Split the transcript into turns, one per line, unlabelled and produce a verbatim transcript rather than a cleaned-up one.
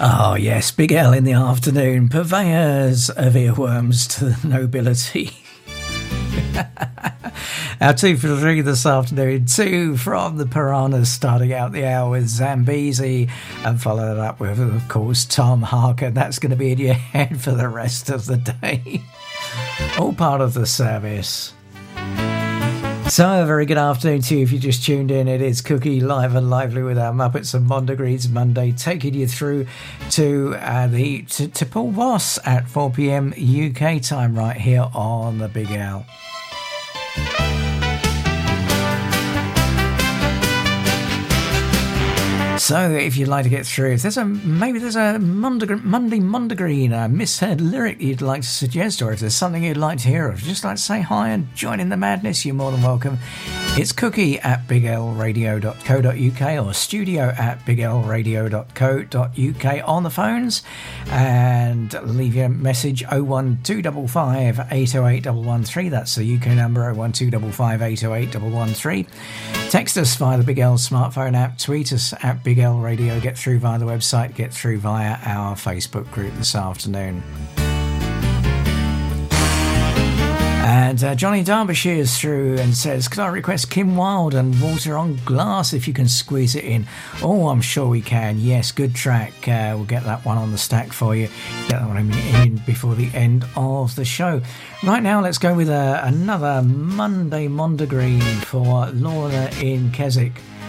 Oh yes, Big L in the afternoon, purveyors of earworms to the nobility. Our two for three this afternoon, two from the Piranhas, starting out the hour with Zambezi, and followed up with, of course, Tom Harker. That's going to be in your head for the rest of the day. All part of the service. So, a very good afternoon to you if you just tuned in. It is Cookie live and lively with our Muppets and Mondegreens Monday, taking you through to uh, the to, to Paul Voss at four p.m. U K time right here on the Big L. So, if you'd like to get through, if there's a maybe there's a Monday Monday Mondegreen, a misheard lyric you'd like to suggest, or if there's something you'd like to hear, or if you'd just like to say hi and join in the madness, you're more than welcome. It's cookie at big l radio dot co dot u k or studio at big l radio dot co dot u k on the phones, and leave your message oh one two five five, eight oh eight one one three. That's the U K number, oh one two five five, eight oh eight one one three. Text us via the Big L smartphone app, tweet us at Big L Radio, get through via the website, get through via our Facebook group this afternoon. And uh, Johnny Derbyshire's through and says, could I request Kim Wilde and Water on Glass if you can squeeze it in? Oh, I'm sure we can. Yes, good track. Uh, we'll get that one on the stack for you. Get that one in before the end of the show. Right now, let's go with uh, another Monday Mondegreen for Lorna in Keswick.